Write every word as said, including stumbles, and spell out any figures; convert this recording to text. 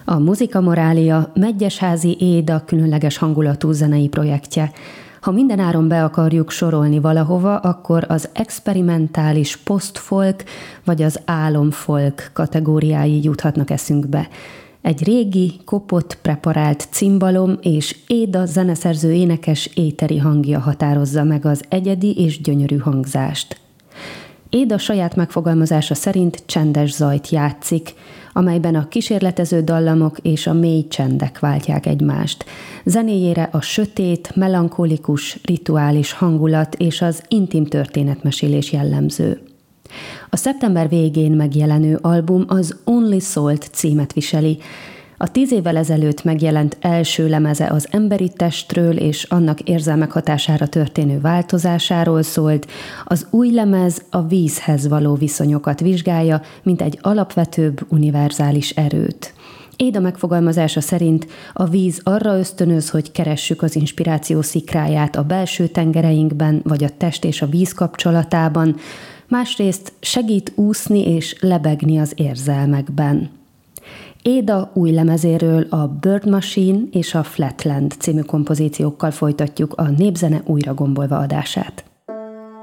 A Muzika Morália Medgyesházi Éda különleges hangulatú zenei projektje. Ha mindenáron be akarjuk sorolni valahova, akkor az experimentális post-folk vagy az álomfolk kategóriái juthatnak eszünkbe. Egy régi, kopott, preparált cimbalom és Éda zeneszerző énekes éteri hangja határozza meg az egyedi és gyönyörű hangzást. Éda saját megfogalmazása szerint csendes zajt játszik, amelyben a kísérletező dallamok és a mély csendek váltják egymást. Zenéjére a sötét, melankolikus, rituális hangulat és az intim történetmesélés jellemző. A szeptember végén megjelenő album az Only Salt címet viseli. A tíz évvel ezelőtt megjelent első lemeze az emberi testről és annak érzelmek hatására történő változásáról szólt, az új lemez a vízhez való viszonyokat vizsgálja, mint egy alapvetőbb, univerzális erőt. Éda megfogalmazása szerint a víz arra ösztönöz, hogy keressük az inspiráció szikráját a belső tengereinkben, vagy a test és a víz kapcsolatában, másrészt segít úszni és lebegni az érzelmekben. Éda új lemezéről a Bird Machine és a Flatland című kompozíciókkal folytatjuk a Népzene újra gombolva adását.